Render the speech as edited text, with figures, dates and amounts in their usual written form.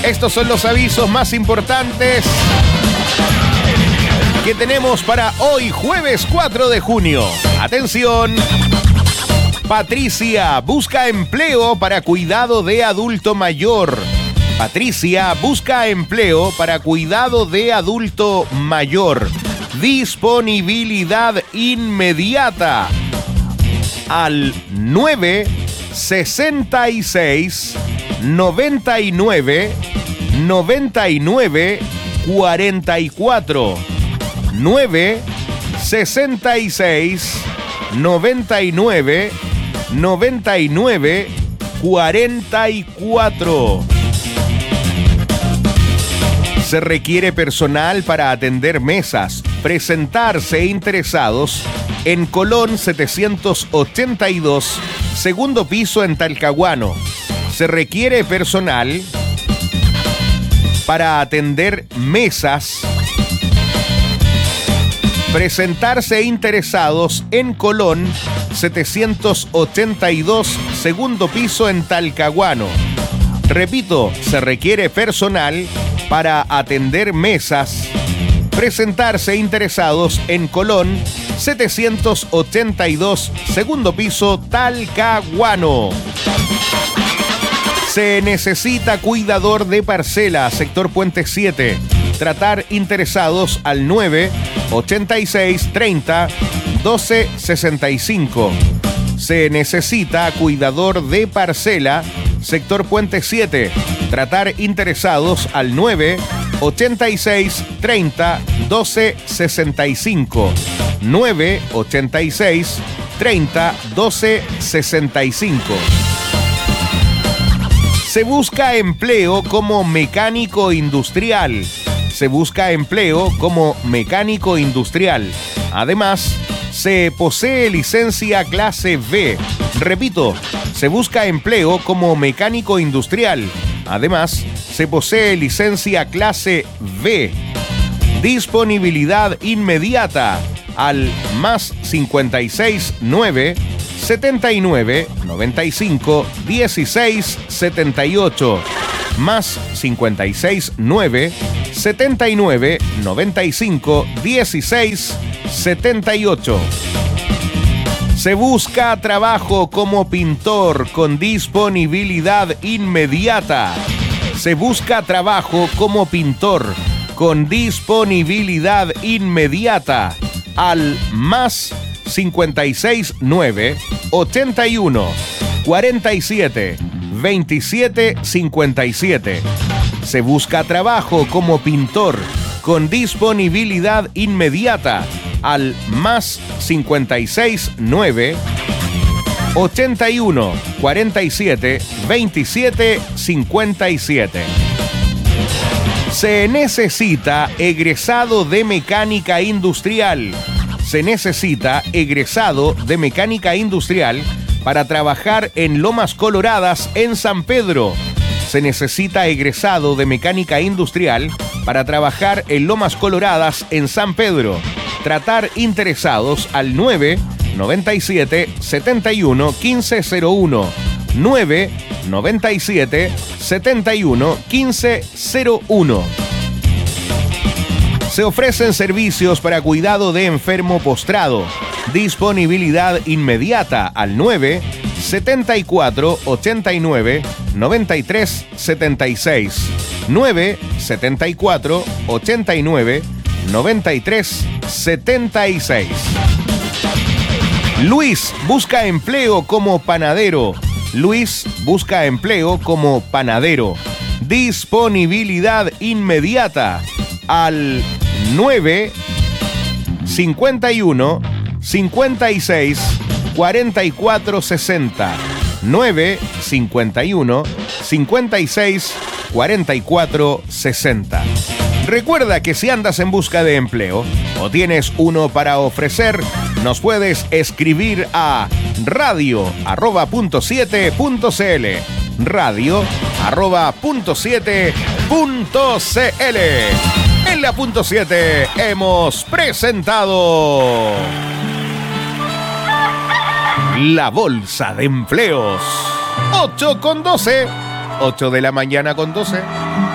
Estos son los avisos más importantes que tenemos para hoy, jueves 4 de junio. Atención. Patricia busca empleo para cuidado de adulto mayor. Patricia busca empleo para cuidado de adulto mayor. Disponibilidad inmediata al 966 99 99 44. 966 99 99 44. Se requiere personal para atender mesas. Presentarse interesados en Colón 782, segundo piso en Talcahuano. Se requiere personal para atender mesas. Presentarse interesados en Colón 782, segundo piso en Talcahuano. Repito, se requiere personal para atender mesas. Presentarse interesados en Colón 782, segundo piso, Talcahuano. Se necesita cuidador de parcela, sector Puente 7. Tratar interesados al 986 30 12 65. Se necesita cuidador de parcela, sector Puente 7. Tratar interesados al 986 30 12 65. 986 30 12 65. Se busca empleo como mecánico industrial. Se busca empleo como mecánico industrial. Además, se posee licencia clase B. Repito, se busca empleo como mecánico industrial. Además, se posee licencia clase B. Disponibilidad inmediata al más 56 9 79 95 16 78. Más 56 9 79 95 16 78. Se busca trabajo como pintor con disponibilidad inmediata. Se busca trabajo como pintor con disponibilidad inmediata al más 56 9 81 47 27 57. Se busca trabajo como pintor con disponibilidad inmediata al más 56 9 81 47 27 57. Se necesita egresado de mecánica industrial. Se necesita egresado de mecánica industrial para trabajar en Lomas Coloradas, en San Pedro. Se necesita egresado de mecánica industrial para trabajar en Lomas Coloradas, en San Pedro. Tratar interesados al 997 71 1501. 997 71 1501. Se ofrecen servicios para cuidado de enfermo postrado. Disponibilidad inmediata al 974 89 93 76. 974 89 93 76. Luis busca empleo como panadero. Luis busca empleo como panadero. Disponibilidad inmediata al 9 51 56 44 60. 9 51 56 44 60. Recuerda que si andas en busca de empleo o tienes uno para ofrecer, nos puedes escribir a radio@punto7.cl. radio@punto7.cl. En la Punto 7 hemos presentado la Bolsa de Empleos. 8 con 12. 8 de la mañana con 12.